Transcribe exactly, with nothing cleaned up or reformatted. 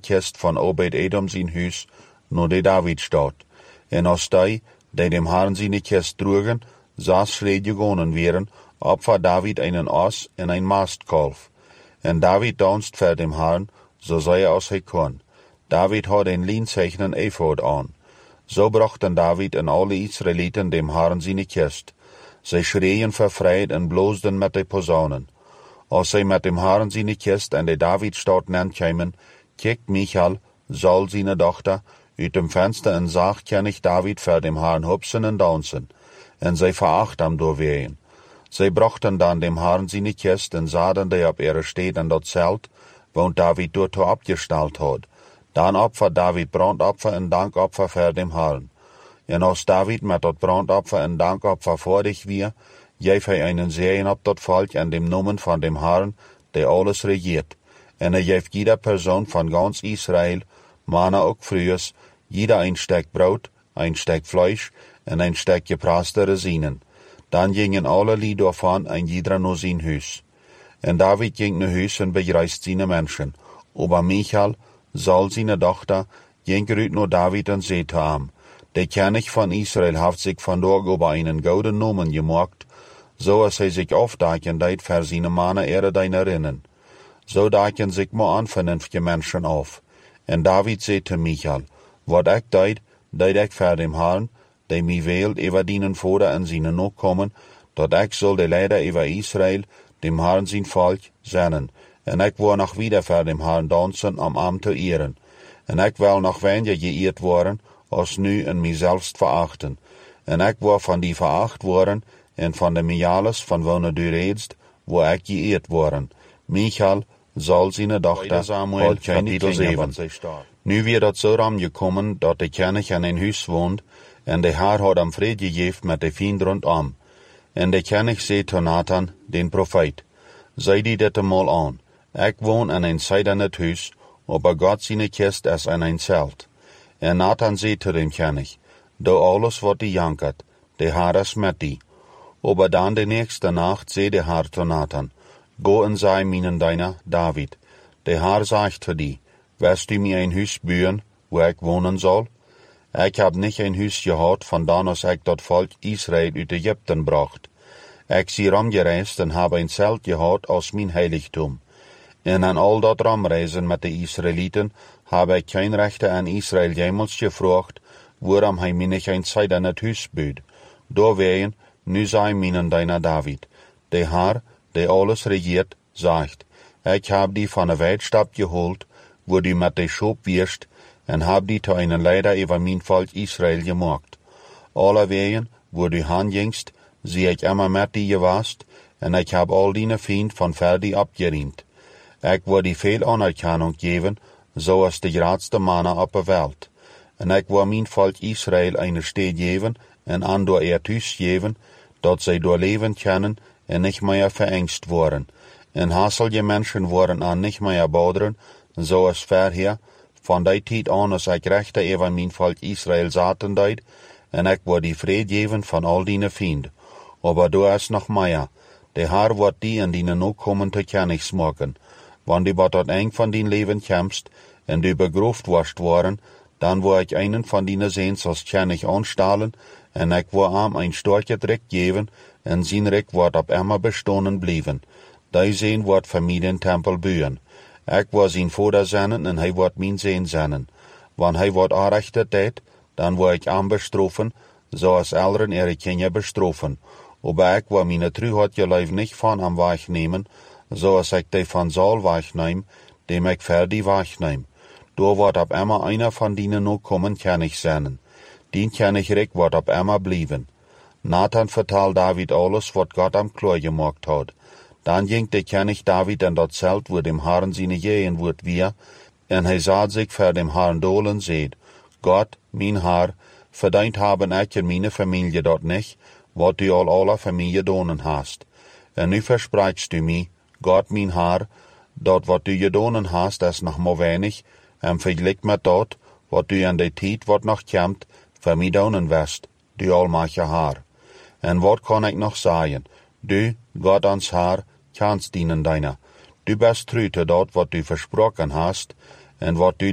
kist van Obed-Edom zijn huis naar de David staat. En als die, die dem Herrn zijn kist droegen, zes schreedje gonen wären, opfer David einen Os en een Mastkalf. En David danst voor dem Herrn, zo zei als hij kon. David had een lienzeichnen ephod aan. Zo brachten David en alle Israëlieten dem Herrn zijn kist. Zij schreeën voor vrede en bloosden met de posaunen. Als zij met dem Herrn zijn kist en de Davidstad nenkwamen, kijkt Michal, Saul zijn dochter, uit dem venster en zag, ken ik David voor dem Herrn hupsen en dansen. En zij veracht hem doorween. Zij brachten dan dem Herrn zijn kist en zaden die op ihre steed en dat zelt, want David door toe opgesteld had. Dan opfer David brandopfer en dankopfer voor dem Herrn. En als David met dat brandopfer en dankopfer voordig weer, geef hij einen zegen op dat volk en dem noemen van dem Herrn, die alles regiert. En hij geeft jeder persoon van ganz Israël, mannen ook vrouwers, jeder een stuk brood, een stuk vlees en een stuk gepraste resinen. Dan gingen alle lied daarvan en jeder naar zijn huis. En David ging naar huis en begreist zijn mensen. Aber Michal, Saul zijn dochter, ging eruit naar David en zei te hem, de König van Israël heeft zich vandaag over einen gouden nomen gemaakt, zoals hij zich afdaken deed voor zijn mannen ere dienerinnen. Zo daken zich maar aan vernünftige mensen af. En David zei te Michal, wat ik deed, deed ik voor dem Herrn, die mij weelt over dienen vader en zijn nakomen, dat ik zal de leider over Israël, dem Herrn zijn volk, zenden. En ik wil nog wieder voor dem Herrn dansen om hem te eren. En ik wil nog weniger geëerd worden, als nu en mijzelf verachten. En ik wil van die veracht worden, en van de mijales van wonen du redst, wil ik geëerd worden. Michal, Saul zijn dochter, Samuel, kapitel zeven. Nu weer dat zo ram gekomen, dat de König in een huis woont, en de Heer had hem vrede gegeven met de vriend rondom. En de König zei tot Nathan, den profeet, zei die dit eenmaal aan, ik woon in een zijdernet huis, aber God zijn kist is in een zelt. En Nathan zei tot dem König, doe alles wat die jankert, de Heer is met die. Aber dan de nächste nacht zei de Heer tot Nathan, go en zei mijn diener David, de Heer zegt tot die, wirst du mir een huis bouwen, waar ik wonen zal? Ik heb niet een huis gehad, vandaan als ik dat volk Israël uit Egypten bracht. Ik zie ramgereisd en heb een zelt gehad als mijn heiligdom. En aan al dat ramreizen met de Israëlieten heb ik geen rechte aan Israël jemals gevraagd, waarom hij mij niet een zijde in het huis bouwt. Doorwegen, nu zei mijn diener David, de Heer, die alles regiert, zegt, ik heb die van de weidstap gehoord, waar du met de schoop wierst, en heb die te een leider over mijn volk Israël gemaakt. Allerwegen, waar du hangingst, zie ik immer met die geweest, en ik heb al die vriend van ver die opgeriemd. Ik wil die veel anerkennung geven, zoals de grootste mannen op de wereld. En ik wil mijn volk Israël een steed geven, en aan door er thuis geven, dat zij doorleven kunnen en niet meer verengst worden. En hassel je mensen worden aan niet meer bouderen, zoals verheer, van die tijd aan als ik rechter over mijn volk Israël zaten deed, en ik wil die vrede geven van al die vrienden. Aber du is nog meer. De Heer wordt die en die nakomen te kennis maken. Wanneer du tot eng van die leven komst, en du begroefd worst worden, dan wil ik einen van die zeens als kennis aanstellen, en ik wil hem een sterke rek geven, en zijn rek wordt op immer bestonen blijven. Die zeen wordt voor mij den tempel bouwen. Ik wil zijn vader zenden, en hij wordt mijn zeen zenden. Wanneer hij wordt aanrechter deed, dan wil ik hem bestrofen, zoals elderen ihre kinderen bestrofen. Aber ik wil mijn truheid je leven niet van hem wegnemen, zoals ik die van Saul wegneem, dem ik ver die wegneem. Door wordt op immer einer van die nakomen kennis zenden. Die kennis rek wordt op immer blijven. Nathan vertelde David alles wat God hem klaar gemaakt had. Dan ging de kennis David in dat zelt waar dem Herrn zijn jeen wordt weer, en hij zat zich voor dem Herrn dolen zeid, God, mijn Heer, verdiend hebben ik en mijn familie dat niet, wat du al alle familie donen hast. En nu verspreekst du mij, God mijn Heer, dat wat du gedonen hast is nog maar weinig, en vergelijk met dat, wat du in de tijd wat nog komt, voor mij donen wirst, du almachtige Heer. En wat kan ik nog zeggen? Du, God ons Heer, kanst dienen deiner. Du best true te dat wat du versproken hast, en wat du